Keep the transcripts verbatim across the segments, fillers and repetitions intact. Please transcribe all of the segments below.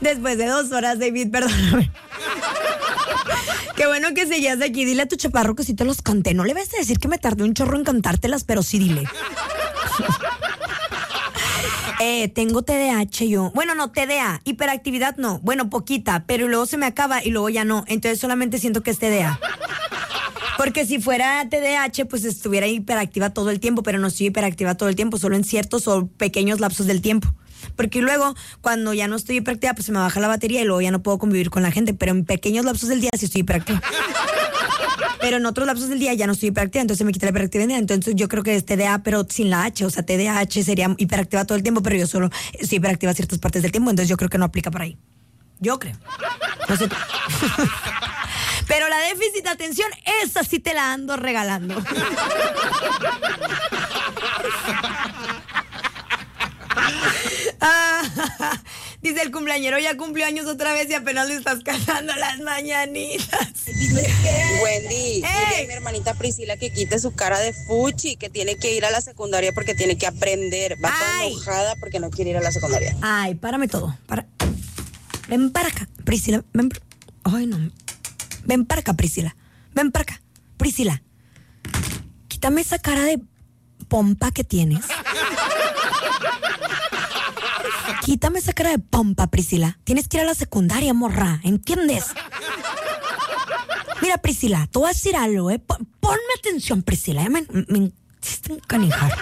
Después de dos horas, David, perdóname. Qué bueno que seguías aquí. Dile a tu chaparro que sí te los canté. No le vas a decir que me tardé un chorro en cantártelas, pero sí dile. eh, tengo T D A H yo. Bueno, no, T D A. Hiperactividad no. Bueno, poquita, pero luego se me acaba y luego ya no. Entonces solamente siento que es T D A. Porque si fuera T D A H, pues estuviera hiperactiva todo el tiempo, pero no estoy hiperactiva todo el tiempo, solo en ciertos o pequeños lapsos del tiempo. Porque luego, cuando ya no estoy hiperactiva, pues se me baja la batería y luego ya no puedo convivir con la gente. Pero en pequeños lapsos del día sí estoy hiperactiva. Pero en otros lapsos del día ya no estoy hiperactiva, entonces me quita la hiperactividad. Entonces yo creo que es T D A, pero sin la H. O sea, T D A H sería hiperactiva todo el tiempo, pero yo solo estoy hiperactiva ciertas partes del tiempo. Entonces yo creo que no aplica para ahí. Yo creo. No sé. Pero la déficit de atención, esa sí te la ando regalando. Ah, dice el cumpleañero, ya cumplió años otra vez y apenas le estás cantando las mañanitas. Wendy, dile a mi hermanita Priscila que quite su cara de fuchi, que tiene que ir a la secundaria porque tiene que aprender. Va toda enojada porque no quiere ir a la secundaria. Ay, párame todo. Para. Ven para acá, Priscila. Ven. Ay, no. Ven para acá, Priscila. Ven para acá. Priscila, quítame esa cara de pompa que tienes. Quítame esa cara de pompa, Priscila. Tienes que ir a la secundaria, morra. ¿Entiendes? Mira, Priscila, te voy a decir algo, ¿eh? P- ponme atención, Priscila. Me, me hiciste encanijar.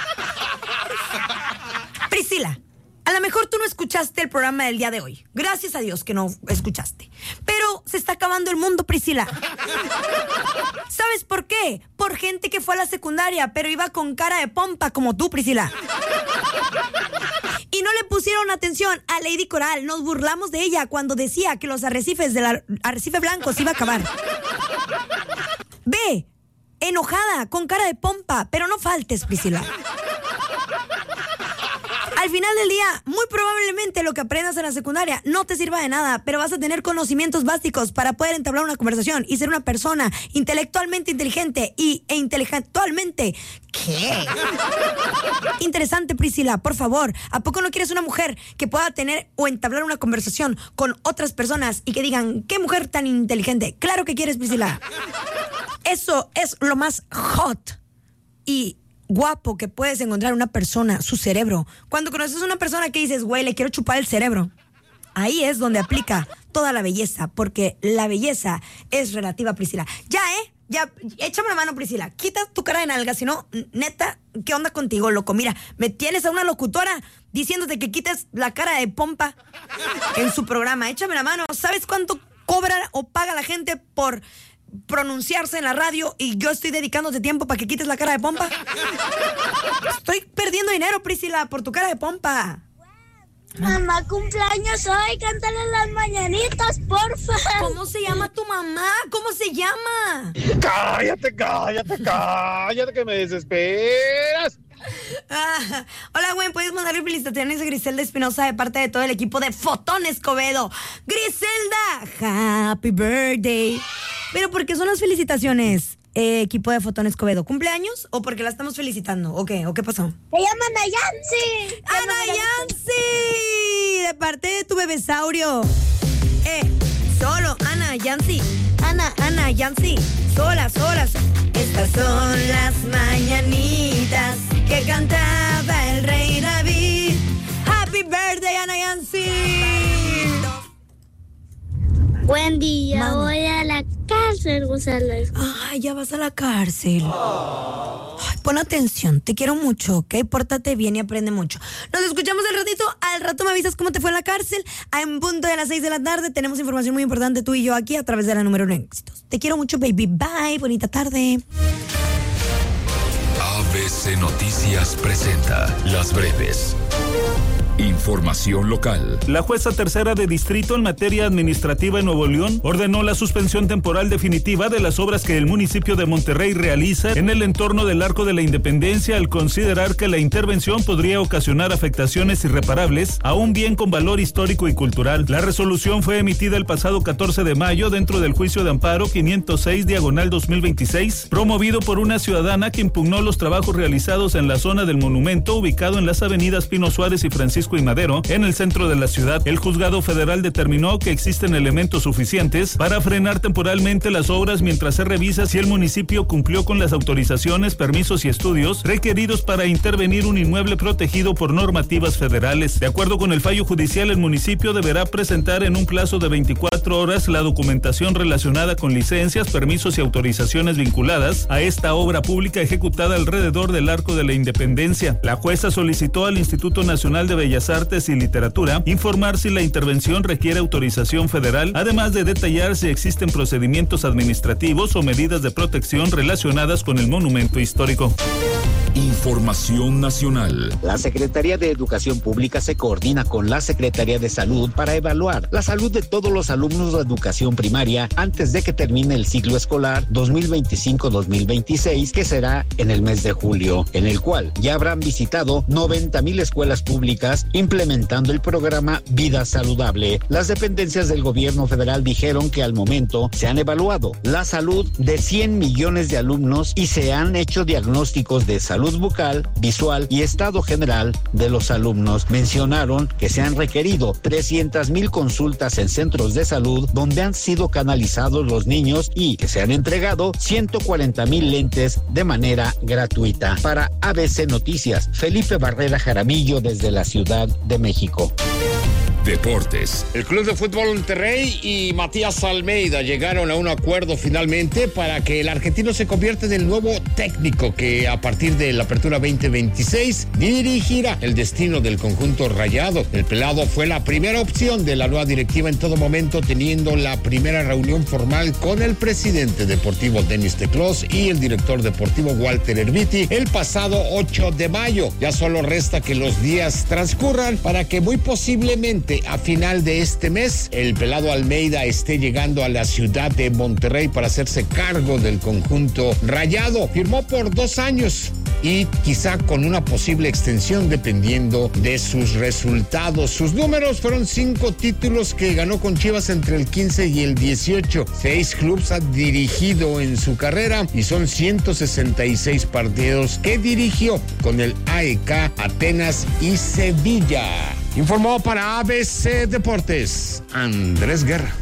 Priscila, a lo mejor tú no escuchaste el programa del día de hoy. Gracias a Dios que no escuchaste. Pero se está acabando el mundo, Priscila. ¿Sabes por qué? Por gente que fue a la secundaria, pero iba con cara de pompa como tú, Priscila. Y no le pusieron atención a Lady Coral. Nos burlamos de ella cuando decía que los arrecifes del arrecife blanco se iba a acabar. Ve, enojada, con cara de pompa, pero no faltes, Priscila. Al final del día, muy probablemente lo que aprendas en la secundaria no te sirva de nada, pero vas a tener conocimientos básicos para poder entablar una conversación y ser una persona intelectualmente inteligente y, e intelectualmente... ¿Qué? Interesante, Priscila, por favor. ¿A poco no quieres una mujer que pueda tener o entablar una conversación con otras personas y que digan, qué mujer tan inteligente? Claro que quieres, Priscila. Eso es lo más hot y guapo que puedes encontrar una persona, su cerebro. Cuando conoces a una persona que dices, güey, le quiero chupar el cerebro, ahí es donde aplica toda la belleza, porque la belleza es relativa, Priscila. Ya, ¿eh? Ya, échame la mano, Priscila. Quita tu cara de nalga, si no, neta, ¿qué onda contigo, loco? Mira, me tienes a una locutora diciéndote que quites la cara de pompa en su programa. Échame la mano. ¿Sabes cuánto cobra o paga la gente por pronunciarse en la radio y yo estoy dedicándote tiempo para que quites la cara de pompa? Estoy perdiendo dinero, Priscila, por tu cara de pompa. Mamá, cumpleaños hoy, cántale las mañanitas, porfa. ¿Cómo se llama tu mamá? ¿Cómo se llama? Cállate, cállate, cállate, que me desesperas. Ah, hola, güey, puedes mandarle felicitaciones a Griselda Espinosa de parte de todo el equipo de Fotón Escobedo. Griselda, happy birthday. Pero ¿por qué son las felicitaciones, eh, equipo de Fotón Escobedo? ¿Cumpleaños o porque la estamos felicitando? ¿O qué? ¿O qué pasó? Se llama Ana Yancy. ¡Ana Yancy! De parte de tu bebesaurio. Eh, solo, Ana Yancy. Ana, Ana Yancy. Solas, solas. Estas son las mañanitas que cantaba el rey David. Happy birthday, Ana Yancy. Buen día, Mano. Voy a la cárcel, González. Ay, ya vas a la cárcel. Ay, pon atención, te quiero mucho, ¿ok? Pórtate bien y aprende mucho. Nos escuchamos al ratito. Al rato me avisas cómo te fue en la cárcel. A en punto de las seis de la tarde tenemos información muy importante tú y yo aquí a través de la número uno en éxitos. Te quiero mucho, baby. Bye, bonita tarde. A B C Noticias presenta Las Breves. Información local. La jueza tercera de distrito en materia administrativa en Nuevo León ordenó la suspensión temporal definitiva de las obras que el municipio de Monterrey realiza en el entorno del Arco de la Independencia al considerar que la intervención podría ocasionar afectaciones irreparables a un bien con valor histórico y cultural. La resolución fue emitida el pasado catorce de mayo dentro del juicio de amparo quinientos seis diagonal dos mil veintiséis, promovido por una ciudadana que impugnó los trabajos realizados en la zona del monumento ubicado en las avenidas Pino Suárez y Francisco y Madero, en el centro de la ciudad. El juzgado federal determinó que existen elementos suficientes para frenar temporalmente las obras mientras se revisa si el municipio cumplió con las autorizaciones, permisos y estudios requeridos para intervenir un inmueble protegido por normativas federales. De acuerdo con el fallo judicial, el municipio deberá presentar en un plazo de veinticuatro horas la documentación relacionada con licencias, permisos y autorizaciones vinculadas a esta obra pública ejecutada alrededor del Arco de la Independencia. La jueza solicitó al Instituto Nacional de Bellas Artes y Literatura informar si la intervención requiere autorización federal, además de detallar si existen procedimientos administrativos o medidas de protección relacionadas con el monumento histórico. Información nacional. La Secretaría de Educación Pública se coordina con la Secretaría de Salud para evaluar la salud de todos los alumnos de educación primaria antes de que termine el ciclo escolar dos mil veinticinco dos mil veintiséis, que será en el mes de julio, en el cual ya habrán visitado noventa mil escuelas públicas implementando el programa Vida Saludable. Las dependencias del gobierno federal dijeron que al momento se han evaluado la salud de cien millones de alumnos y se han hecho diagnósticos de salud bucal, visual y estado general de los alumnos. Mencionaron que se han requerido trescientas mil consultas en centros de salud donde han sido canalizados los niños y que se han entregado ciento cuarenta mil lentes de manera gratuita. Para A B C Noticias, Felipe Barrera Jaramillo desde la Ciudad de México. Deportes. El Club de Fútbol Monterrey y Matías Almeida llegaron a un acuerdo finalmente para que el argentino se convierta en el nuevo técnico que a partir de la apertura veinte veintiséis dirigirá el destino del conjunto rayado. El pelado fue la primera opción de la nueva directiva en todo momento, teniendo la primera reunión formal con el presidente deportivo Denis Teclós y el director deportivo Walter Erviti el pasado ocho de mayo. Ya solo resta que los días transcurran para que muy posiblemente a final de este mes el pelado Almeida esté llegando a la ciudad de Monterrey para hacerse cargo del conjunto rayado. Firmó por dos años y quizá con una posible extensión dependiendo de sus resultados. Sus números fueron cinco títulos que ganó con Chivas entre el quince y el dieciocho. Seis clubes ha dirigido en su carrera y son ciento sesenta y seis partidos que dirigió con el A E K, Atenas y Sevilla. Informó para A B C Deportes, Andrés Guerra.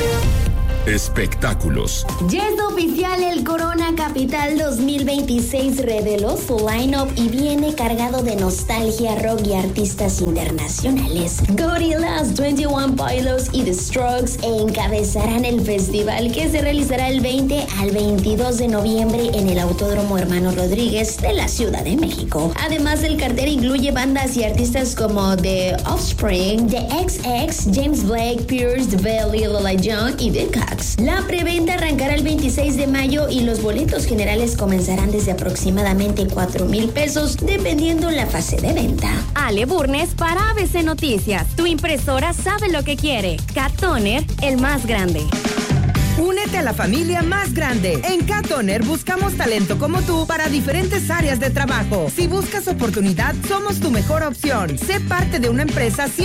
Espectáculos. Ya es oficial, el Corona Capital dos mil veintiséis reveló su line-up y viene cargado de nostalgia, rock y artistas internacionales. Gorillaz, veintiuno Pilots y The Strokes encabezarán el festival que se realizará el veinte al veintidós de noviembre en el Autódromo Hermano Rodríguez de la Ciudad de México. Además, el cartel incluye bandas y artistas como The Offspring, The X X, James Blake, Pierce, The Belly, Lola Young y The Cox. La preventa arrancará el veintiséis de mayo y los boletos generales comenzarán desde aproximadamente cuatro mil pesos, dependiendo la fase de venta. Ale Burnes para A B C Noticias. Tu impresora sabe lo que quiere. Cat Toner, el más grande. Únete a la familia más grande. En Cat Toner buscamos talento como tú para diferentes áreas de trabajo. Si buscas oportunidad, somos tu mejor opción. Sé parte de una empresa